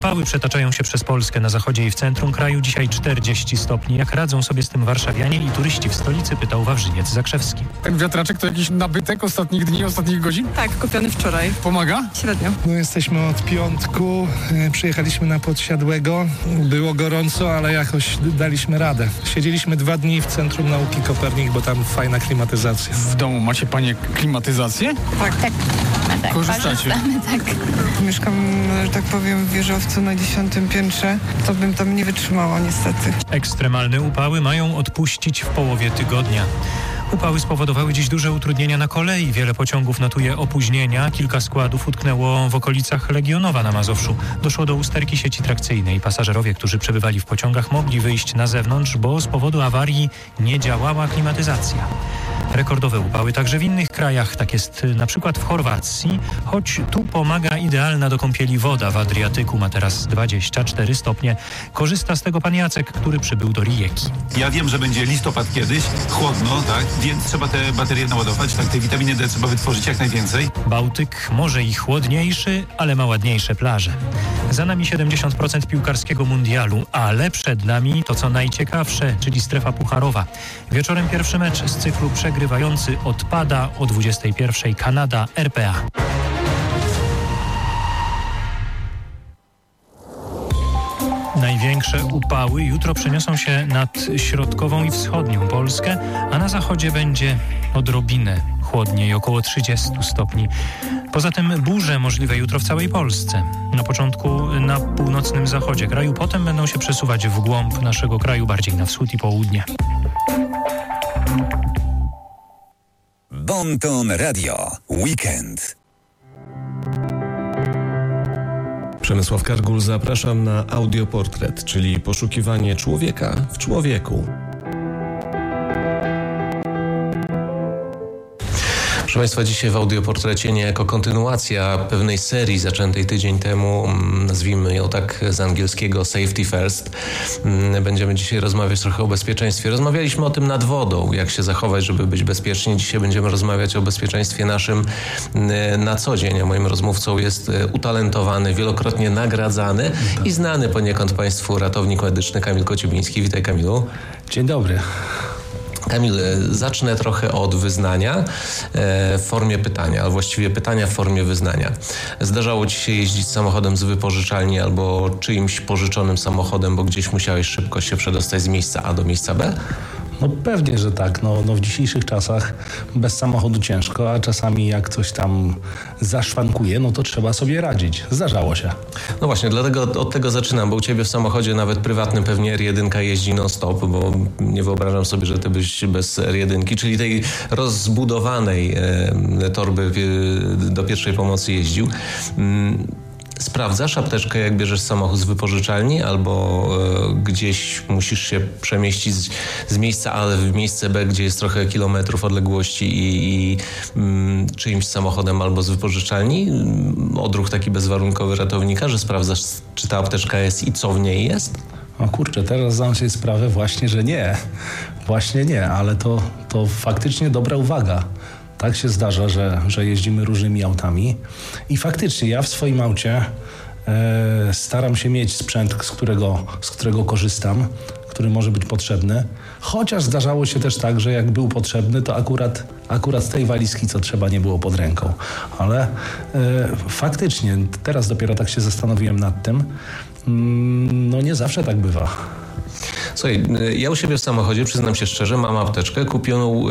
Upały przetaczają się przez Polskę. Na zachodzie i w centrum kraju dzisiaj 40 stopni. Jak radzą sobie z tym warszawianie i turyści w stolicy, pytał Wawrzyniec Zakrzewski. Ten wiatraczek to jakiś nabytek ostatnich dni, ostatnich godzin? Tak, kupiony wczoraj. Pomaga? Średnio. No, jesteśmy od piątku, przyjechaliśmy na Podsiadłego. Było gorąco, ale jakoś daliśmy radę. Siedzieliśmy 2 dni w Centrum Nauki Kopernik, bo tam fajna klimatyzacja. W domu macie panie klimatyzację? Tak. Korzystacie? Tak. Mieszkam, że tak powiem, w wieżowcu na 10. piętrze. To bym tam nie wytrzymała niestety. Ekstremalne upały mają odpuścić w połowie tygodnia. Upały spowodowały dziś duże utrudnienia na kolei. Wiele pociągów notuje opóźnienia. Kilka składów utknęło w okolicach Legionowa na Mazowszu. Doszło do usterki sieci trakcyjnej. Pasażerowie, którzy przebywali w pociągach, mogli wyjść na zewnątrz, bo z powodu awarii nie działała klimatyzacja. Rekordowe upały także w innych krajach. Tak jest na przykład w Chorwacji, choć tu pomaga idealna do kąpieli woda w Adriatyku. Ma teraz 24 stopnie. Korzysta z tego pan Jacek, który przybył do Rijeki. Ja wiem, że będzie listopad kiedyś, chłodno, tak, więc trzeba te baterie naładować, tak, tej witaminy D trzeba wytworzyć jak najwięcej. Bałtyk może i chłodniejszy, ale ma ładniejsze plaże. Za nami 70% piłkarskiego mundialu, ale przed nami to co najciekawsze, czyli strefa pucharowa. Wieczorem pierwszy mecz z cyklu przegrywający odpada o 21:00 Kanada RPA. Największe upały jutro przeniosą się nad środkową i wschodnią Polskę, a na zachodzie będzie odrobinę chłodniej, około 30 stopni. Poza tym burze możliwe jutro w całej Polsce. Na początku na północnym zachodzie kraju, potem będą się przesuwać w głąb naszego kraju, bardziej na wschód i południe. Bon Ton Radio. Weekend. Przemysław Kargul, zapraszam na audioportret, czyli poszukiwanie człowieka w człowieku. Proszę Państwa, dzisiaj w audioportrecie niejako kontynuacja pewnej serii zaczętej tydzień temu, nazwijmy ją tak z angielskiego Safety First. Będziemy dzisiaj rozmawiać trochę o bezpieczeństwie. Rozmawialiśmy o tym nad wodą, jak się zachować, żeby być bezpieczni. Dzisiaj będziemy rozmawiać o bezpieczeństwie naszym na co dzień. A moim rozmówcą jest utalentowany, wielokrotnie nagradzany i znany poniekąd Państwu ratownik medyczny Kamil Kociubiński. Witaj, Kamilu. Dzień dobry. Kamil, zacznę trochę od wyznania w formie pytania, ale właściwie pytania w formie wyznania. Zdarzało Ci się jeździć samochodem z wypożyczalni albo czyimś pożyczonym samochodem, bo gdzieś musiałeś szybko się przedostać z miejsca A do miejsca B? No pewnie, że tak. No w dzisiejszych czasach bez samochodu ciężko, a czasami jak coś tam zaszwankuje, no to trzeba sobie radzić. Zdarzało się. No właśnie, dlatego od tego zaczynam, bo u Ciebie w samochodzie nawet prywatnym pewnie R1 jeździ non-stop, bo nie wyobrażam sobie, że Ty byś bez R1, czyli tej rozbudowanej torby do pierwszej pomocy jeździł. Sprawdzasz apteczkę, jak bierzesz samochód z wypożyczalni albo gdzieś musisz się przemieścić z miejsca A w miejsce B, gdzie jest trochę kilometrów odległości i czyimś samochodem albo z wypożyczalni? Odruch taki bezwarunkowy ratownika, że sprawdzasz, czy ta apteczka jest i co w niej jest? O kurczę, teraz zdam sobie sprawę właśnie, że nie. Właśnie nie, ale to faktycznie dobra uwaga. Tak się zdarza, że jeździmy różnymi autami i faktycznie ja w swoim aucie staram się mieć sprzęt, z którego korzystam, który może być potrzebny. Chociaż zdarzało się też tak, że jak był potrzebny, to akurat tej walizki, co trzeba, nie było pod ręką. Ale faktycznie, teraz dopiero tak się zastanowiłem nad tym, no nie zawsze tak bywa. Słuchaj, ja u siebie w samochodzie, przyznam się szczerze, mam apteczkę kupioną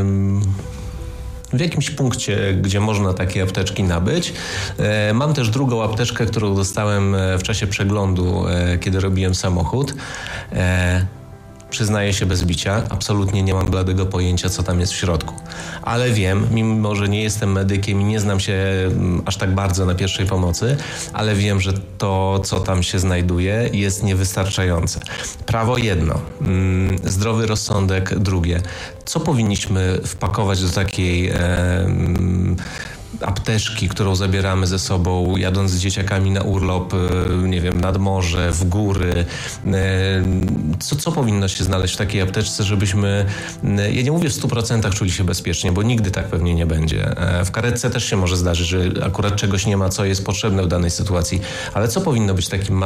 w jakimś punkcie, gdzie można takie apteczki nabyć. Mam też drugą apteczkę, którą dostałem w czasie przeglądu, kiedy robiłem samochód. Przyznaję się bez bicia, absolutnie nie mam bladego pojęcia, co tam jest w środku. Ale wiem, mimo że nie jestem medykiem i nie znam się aż tak bardzo na pierwszej pomocy, ale wiem, że to, co tam się znajduje, jest niewystarczające. Prawo jedno, zdrowy rozsądek drugie. Co powinniśmy wpakować do takiej apteczki, którą zabieramy ze sobą, jadąc z dzieciakami na urlop, nie wiem, nad morze, w góry. Co powinno się znaleźć w takiej apteczce, żebyśmy, ja nie mówię w 100% czuli się bezpiecznie, bo nigdy tak pewnie nie będzie. W karetce też się może zdarzyć, że akurat czegoś nie ma, co jest potrzebne w danej sytuacji, ale co powinno być takim